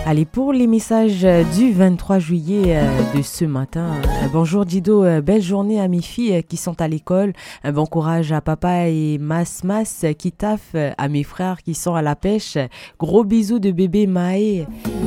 Allez, pour les messages du 23 juillet de ce matin, bonjour Dido, belle journée à mes filles qui sont à l'école, un bon courage à papa et Mas qui taffent, à mes frères qui sont à la pêche, gros bisous de bébé Maë.